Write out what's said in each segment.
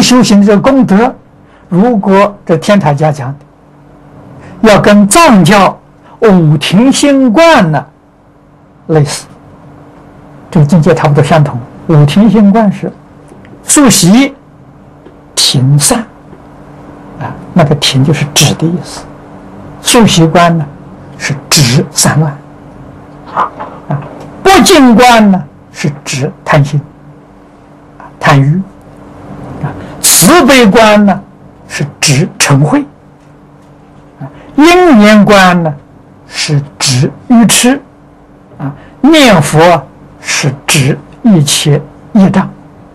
修行的这个功德，如果这天台家讲的，要跟藏教五停心观呢类似，这个境界差不多相同。五停心观是素习停散啊，那个停就是止的意思。素习观呢是止散乱啊，不净观呢是指贪心贪欲啊，慈悲观呢是指嗔恚啊，因缘观呢是指愚痴啊，念佛是指一切业障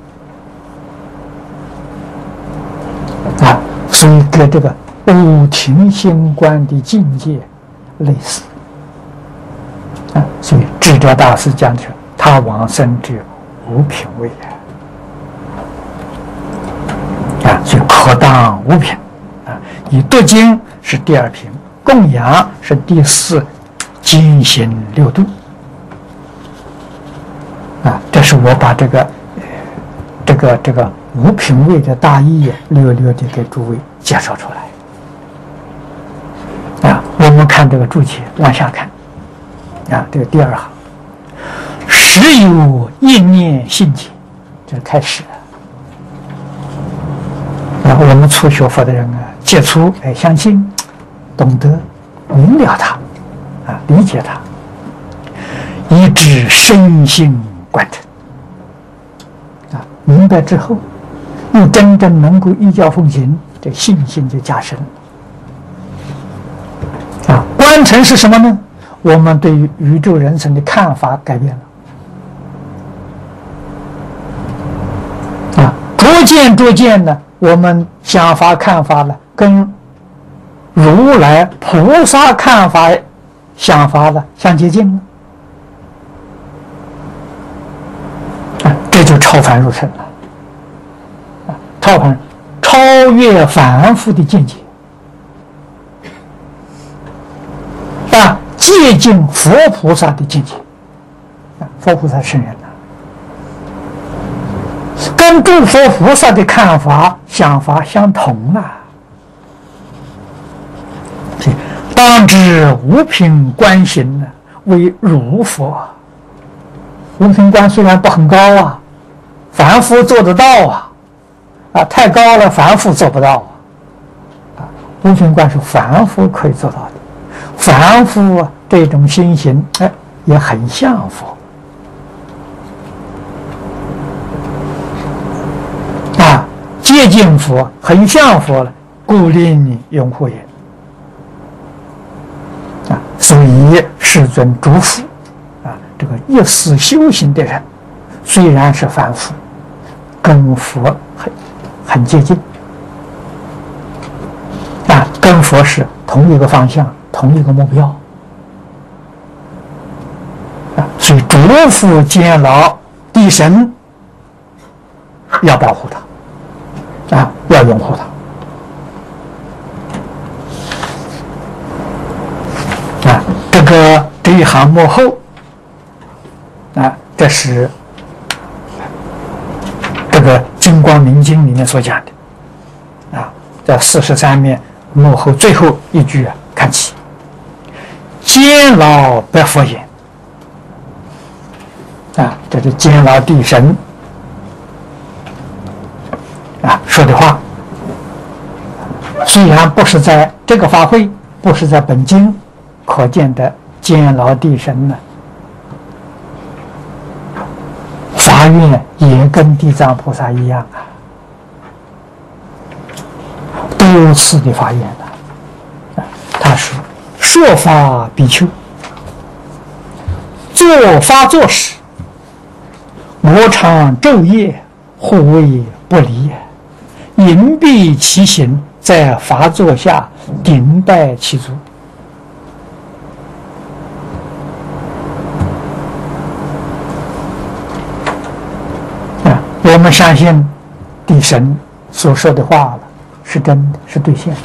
啊，所以跟这个五停心观的境界类似啊，所以智者大师讲的，他往生者无品位啊，所以可当无品啊。以读经是第二品，供养是第四，精行六度啊。这是我把这个无品位的大意略略的给诸位介绍出来啊。我们看这个注解，往下看啊，这个第二行，时有一念信解，这开始了。我们初学佛的人啊，接触相信、懂得、明了它啊，理解它，以致身心贯彻啊，明白之后，又真正能够依教奉行，这信心就加深啊。观成是什么呢？我们对于宇宙人生的看法改变了啊，逐渐呢，我们想法看法呢，跟如来菩萨看法想法呢相接近了啊，这就超凡入圣了啊，超越凡夫的境界啊，接近佛菩萨的境界啊，佛菩萨圣人了，跟诸佛菩萨的看法想法相同了。当知无品观行呢，为如佛。无品观虽然不很高啊，凡夫做得到啊，太高了凡夫做不到啊。无品观是凡夫可以做到的，凡夫这种心行也很像佛啊，接近佛，很像佛了，故令你拥护也。所以世尊嘱咐啊，这个一丝修行的人，虽然是凡夫，跟佛很接近啊，跟佛是同一个方向，同一个目标啊，所以嘱咐监牢地神要保护他啊，要拥护他。这一行幕后啊，这是这个《金光明经》里面所讲的啊，在43面幕后最后一句看起，监牢白佛言啊，这是监牢地神啊说的话，虽然不是在这个法会，不是在本经可见的监牢地神呢，法愿也跟地藏菩萨一样啊，多次的发愿了。他说法比丘，做发作时，我常昼夜护卫不离，隐蔽其行，在法座下顶拜其足。我们相信地神所说的话了，是真的，是兑现的。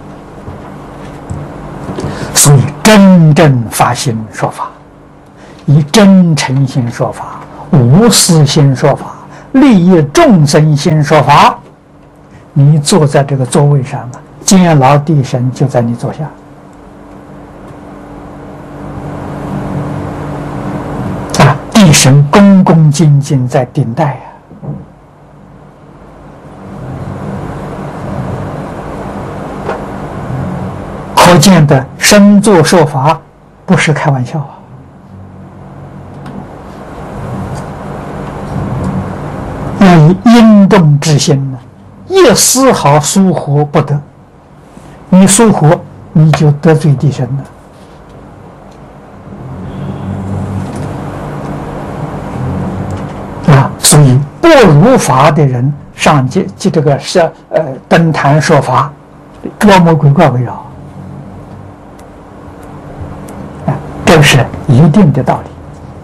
所以真正发心说法，以真诚心说法，无私心说法，利益众生心说法， 你坐在这个座位上了，监牢地神就在你坐下。地神恭恭敬敬在顶戴呀。可见的身作受罚不是开玩笑啊！要以因动之心呢，一丝毫疏忽不得。你疏忽，你就得罪地神了。所以不如法的人上这个是登坛说法，妖魔鬼怪围绕，这是一定的道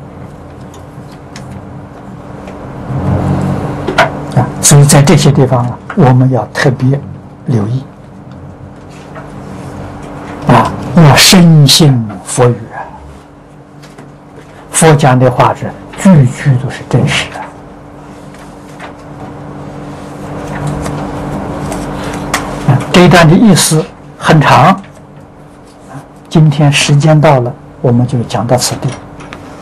理所以在这些地方我们要特别留意要深信佛语佛讲的话是句句都是真实的。这一段的意思很长，今天时间到了，我们就讲到此地。